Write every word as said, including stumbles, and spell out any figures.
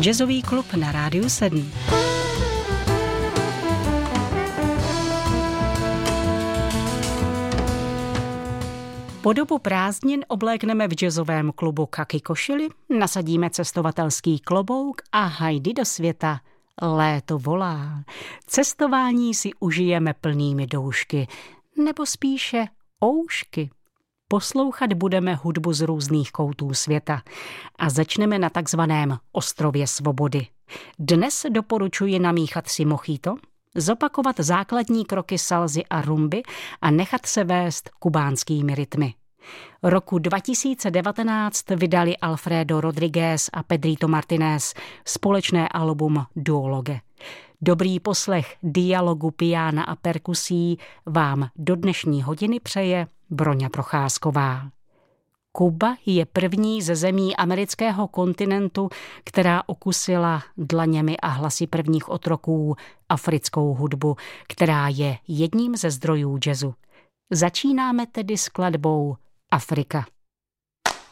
Jazzový klub na Rádiu sedm. Po dobu prázdnin oblékneme v jazzovém klubu kaki košili, nasadíme cestovatelský klobouk a hajdy do světa. Léto volá. Cestování si užijeme plnými doušky, nebo spíše oušky. Poslouchat budeme hudbu z různých koutů světa a začneme na takzvaném ostrově svobody. Dnes doporučuji namíchat si mojito, zopakovat základní kroky salzy a rumby a nechat se vést kubánskými rytmy. Roku dva tisíce devatenáct vydali Alfredo Rodriguez a Pedrito Martinez společné album Duologue. Dobrý poslech dialogu piána a perkusí vám do dnešní hodiny přeje Broňa Procházková. Kuba je první ze zemí amerického kontinentu, která okusila dlaněmi a hlasy prvních otroků africkou hudbu, která je jedním ze zdrojů jazzu. Začínáme tedy skladbou Afrika.